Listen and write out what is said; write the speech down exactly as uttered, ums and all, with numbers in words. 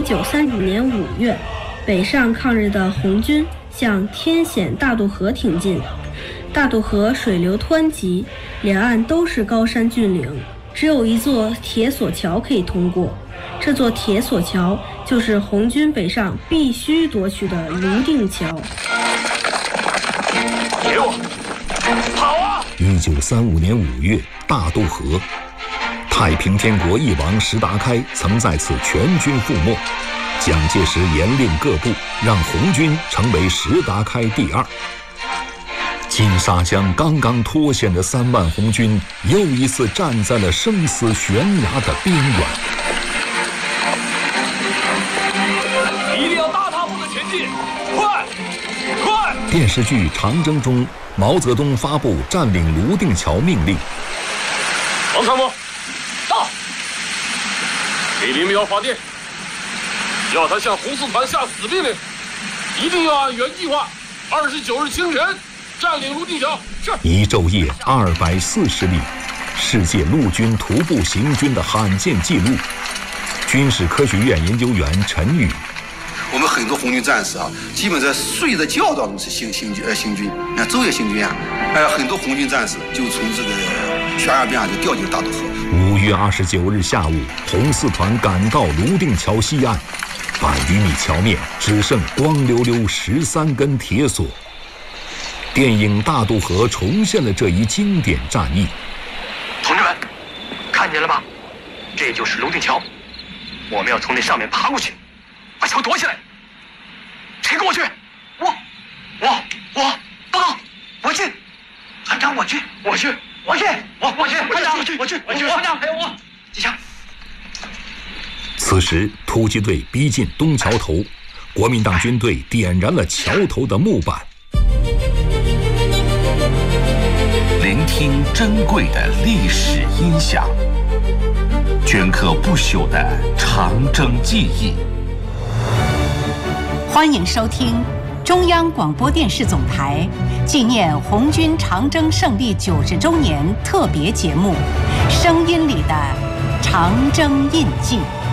九三九年五月，北上抗日的红军向天险大渡河挺进。大渡河水流湍急，两岸都是高山峻岭，只有一座铁索桥可以通过。这座铁索桥就是红军北上必须夺取的泸定桥。 给我跑啊！ 一九三五年五月，大渡河，太平天国翼王石达开曾在此全军覆没。蒋介石严令各部，让红军成为石达开第二。金沙江刚刚脱险的三万红军，又一次站在了生死悬崖的边缘。 一定要大踏步的前进，快，快！ 电视剧《长征》中，毛泽东发布占领泸定桥命令。 王参谋，到！给林彪发电，要他向红四团下死命令，一定要按原计划，二十九日清晨占领泸定桥。是。 一昼夜二百四十里，世界陆军徒步行军的罕见记录。军事科学院研究员陈宇。 我们很多红军战士啊，基本在睡着觉当中是行行军呃行军，你看昼夜行军啊，呃很多红军战士就从这个悬崖边上就掉进大渡河。 五月二十九日下午，红四团赶到泸定桥西岸，百余米桥面只剩光溜溜十三根铁索。电影《大渡河》重现了这一经典战役。 同志们，看见了吧？这就是泸定桥，我们要从那上面爬过去，把桥夺起来。谁跟我去？我，我，我，报告，我去。团长，我去，我去，我去，我我去，团长，我去，我去，我去，团长，还有我，几枪。 此时，突击队逼近东桥头，国民党军队点燃了桥头的木板。 聆听珍贵的历史音响，镌刻不朽的长征记忆。 欢迎收听中央广播电视总台纪念红军长征胜利九十周年特别节目《声音里的长征印记》。